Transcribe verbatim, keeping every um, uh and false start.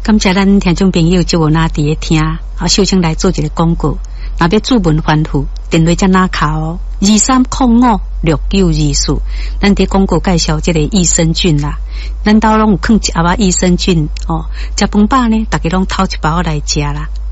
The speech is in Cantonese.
感谢咱听众朋友就有那伫咧听，啊，首先来做一个广告。若要注文反复，电话才拿卡哦，二三零五六九二四。咱伫广告介绍这个益生菌啦，咱兜拢有放一盒仔益生菌哦，食饭饱呢，大家拢偷一包来食啦。